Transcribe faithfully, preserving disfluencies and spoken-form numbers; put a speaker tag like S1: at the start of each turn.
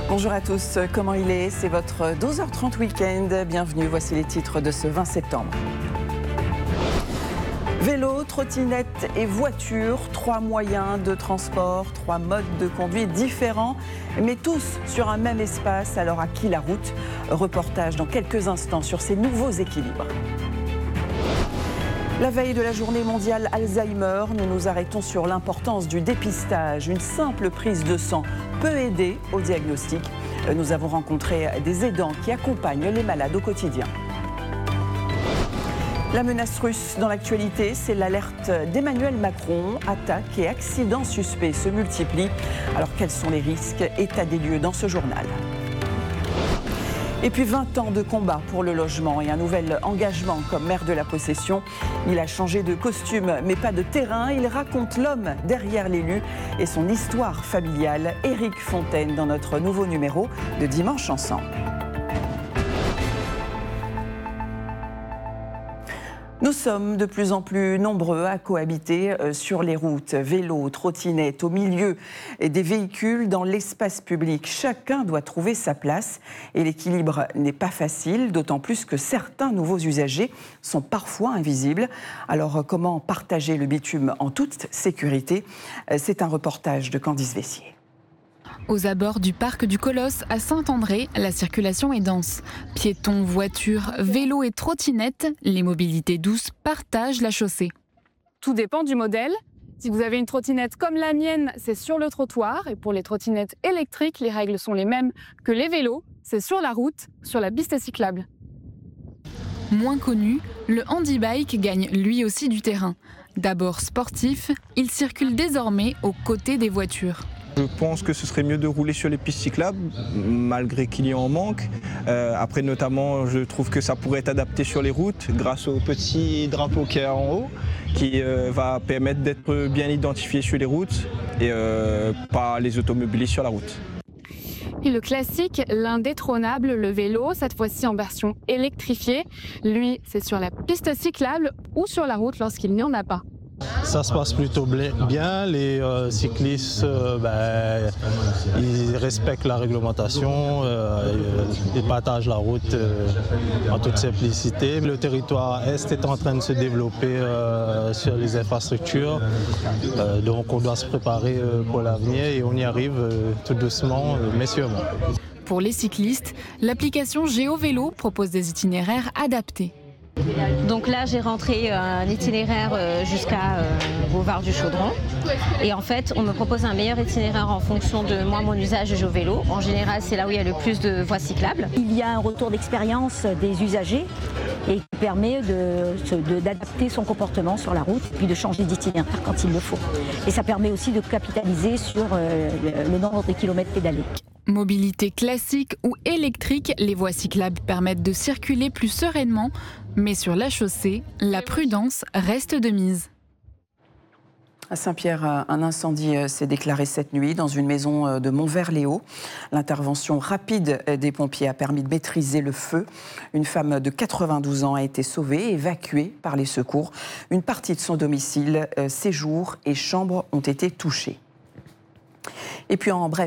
S1: Bonjour à tous, comment il est? C'est votre douze heures trente week-end. Bienvenue, voici les titres de ce vingt septembre. Vélo, trottinette et voiture, trois moyens de transport, trois modes de conduite différents, mais tous sur un même espace. Alors à qui la route? Reportage dans quelques instants sur ces nouveaux équilibres. La veille de la journée mondiale Alzheimer, nous nous arrêtons sur l'importance du dépistage. Une simple prise de sang peut aider au diagnostic. Nous avons rencontré des aidants qui accompagnent les malades au quotidien. La menace russe dans l'actualité, c'est l'alerte d'Emmanuel Macron. Attaques et accidents suspects se multiplient. Alors quels sont les risques? État des lieux dans ce journal. Et puis vingt ans de combat pour le logement et un nouvel engagement comme maire de la possession. Il a changé de costume mais pas de terrain. Il raconte l'homme derrière l'élu et son histoire familiale. Éric Fontaine dans notre nouveau numéro de Dimanche Ensemble. Nous sommes de plus en plus nombreux à cohabiter sur les routes, vélos, trottinettes, au milieu des véhicules, dans l'espace public. Chacun doit trouver sa place et l'équilibre n'est pas facile, d'autant plus que certains nouveaux usagers sont parfois invisibles. Alors comment partager le bitume en toute sécurité? C'est un reportage de Candice Vessier.
S2: Aux abords du parc du Colosse à Saint-André, la circulation est dense. Piétons, voitures, vélos et trottinettes, les mobilités douces partagent la chaussée.
S3: Tout dépend du modèle. Si vous avez une trottinette comme la mienne, c'est sur le trottoir. Et pour les trottinettes électriques, les règles sont les mêmes que les vélos. C'est sur la route, sur la piste cyclable.
S2: Moins connu, le handibike gagne lui aussi du terrain. D'abord sportif, il circule désormais aux côtés des voitures.
S4: Je pense que ce serait mieux de rouler sur les pistes cyclables, malgré qu'il y en manque. Euh, après, notamment, je trouve que ça pourrait être adapté sur les routes grâce au petit drapeau qui est en haut, qui euh, va permettre d'être bien identifié sur les routes et euh, pas les automobilistes sur la route.
S3: Et le classique, l'indétrônable, le vélo, cette fois-ci en version électrifiée. Lui, c'est sur la piste cyclable ou sur la route lorsqu'il n'y en a pas.
S5: Ça se passe plutôt bien, les euh, cyclistes euh, ben, ils respectent la réglementation, euh, ils partagent la route euh, en toute simplicité. Le territoire Est est en train de se développer euh, sur les infrastructures, euh, donc on doit se préparer euh, pour l'avenir et on y arrive euh, tout doucement euh, mais sûrement.
S2: Pour les cyclistes, l'application GeoVélo propose des itinéraires adaptés.
S6: Donc là, j'ai rentré un itinéraire jusqu'à euh, Boulevard du Chaudron. Et en fait, on me propose un meilleur itinéraire en fonction de moi, mon usage de GeoVélo. En général, c'est là où il y a le plus de voies cyclables.
S7: Il y a un retour d'expérience des usagers et qui permet de, de, d'adapter son comportement sur la route et puis de changer d'itinéraire quand il le faut. Et ça permet aussi de capitaliser sur euh, le nombre de kilomètres pédalés.
S2: Mobilité classique ou électrique, les voies cyclables permettent de circuler plus sereinement, mais sur la chaussée, la prudence reste de mise.
S1: À Saint-Pierre, un incendie s'est déclaré cette nuit dans une maison de Montverléau. L'intervention rapide des pompiers a permis de maîtriser le feu. Une femme de quatre-vingt-douze ans a été sauvée, évacuée par les secours. Une partie de son domicile, séjour et chambre ont été touchées. Et puis en bref,